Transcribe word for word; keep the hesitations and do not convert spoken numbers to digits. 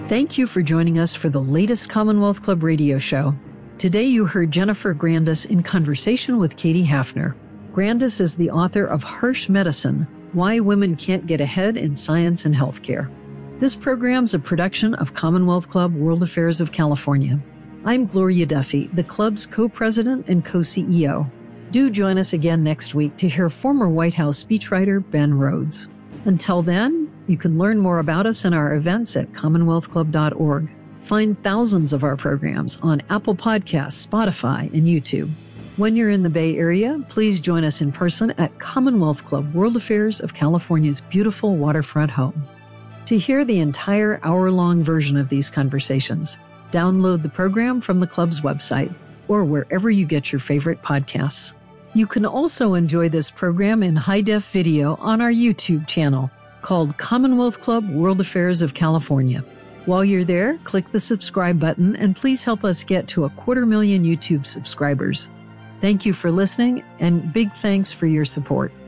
Thank you for joining us for the latest Commonwealth Club radio show. Today you heard Jennifer Grandis in conversation with Katie Hafner. Grandis is the author of Harsh Medicine, Why Women Can't Get Ahead in Science and Healthcare. This program's a production of Commonwealth Club World Affairs of California. I'm Gloria Duffy, the club's co-president and co-C E O. Do join us again next week to hear former White House speechwriter Ben Rhodes. Until then, you can learn more about us and our events at commonwealth club dot org. Find thousands of our programs on Apple Podcasts, Spotify, and YouTube. When you're in the Bay Area, please join us in person at Commonwealth Club World Affairs of California's beautiful waterfront home. To hear the entire hour-long version of these conversations, download the program from the club's website or wherever you get your favorite podcasts. You can also enjoy this program in high-def video on our YouTube channel called Commonwealth Club World Affairs of California. While you're there, click the subscribe button and please help us get to a quarter million YouTube subscribers. Thank you for listening and big thanks for your support.